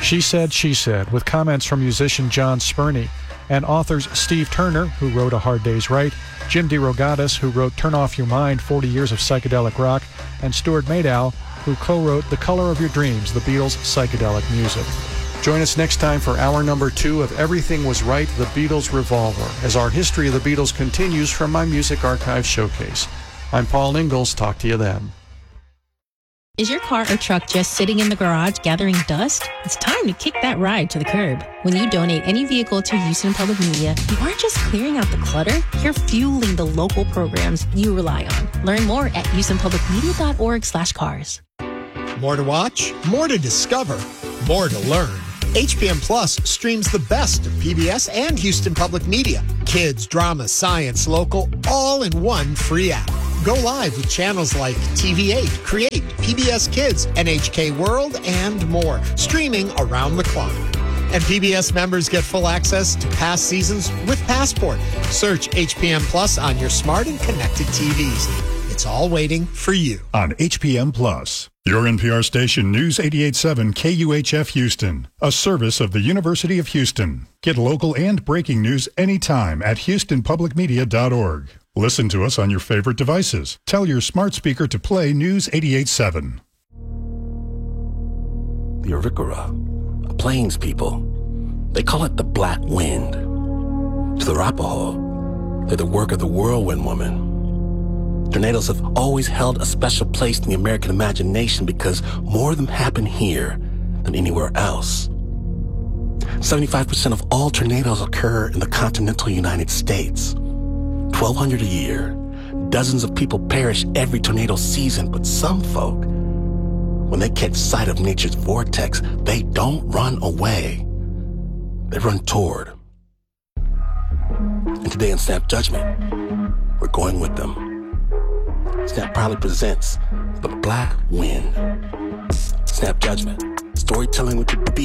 She Said, with comments from musician John Spurney, and authors Steve Turner, who wrote A Hard Day's Right, Jim DeRogatis, who wrote Turn Off Your Mind, 40 Years of Psychedelic Rock, and Stuart Madow, who co-wrote The Color of Your Dreams, the Beatles' psychedelic music. Join us next time for hour number 2 of Everything Was Right, The Beatles Revolver, as our history of the Beatles continues from my Music Archive Showcase. I'm Paul Ingalls. Talk to you then. Is your car or truck just sitting in the garage gathering dust? It's time to kick that ride to the curb. When you donate any vehicle to Houston Public Media, you aren't just clearing out the clutter, you're fueling the local programs you rely on. Learn more at houstonpublicmedia.org/cars. More to watch, more to discover, more to learn. HPM Plus streams the best of PBS and Houston Public Media. Kids, drama, science, local, all in one free app. Go live with channels like TV8, Create, PBS Kids, NHK World, and more, streaming around the clock. And PBS members get full access to past seasons with Passport. Search HPM Plus on your smart and connected TVs. It's all waiting for you. On HPM Plus, your NPR station News 88.7 KUHF Houston, a service of the University of Houston. Get local and breaking news anytime at houstonpublicmedia.org. Listen to us on your favorite devices. Tell your smart speaker to play News 88.7. The Arikara, a Plains people, they call it the Black Wind. To the Arapaho, they're the work of the whirlwind woman. Tornadoes have always held a special place in the American imagination because more of them happen here than anywhere else. 75% of all tornadoes occur in the continental United States. 1,200 a year. Dozens of people perish every tornado season, but some folk, when they catch sight of nature's vortex, they don't run away. They run toward. And today in Snap Judgment, we're going with them. Snap proudly presents The Black Wind. Snap Judgment, storytelling with the beat.